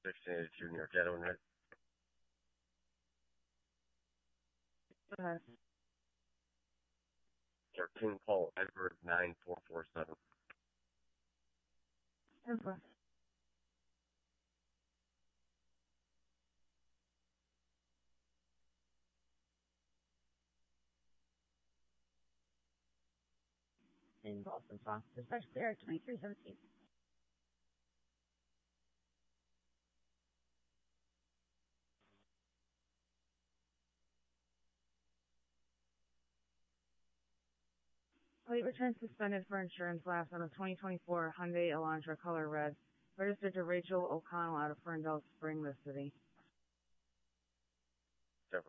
1682 near Ghetto and Red. Uh, Or King Paul, Edward 9447. Temple. In Boston song. Especially there, 2317. Plate return suspended for insurance lapse on a 2024 Hyundai Elantra color red. Registered to Rachel O'Connell out of Ferndale Spring, the city. Seven.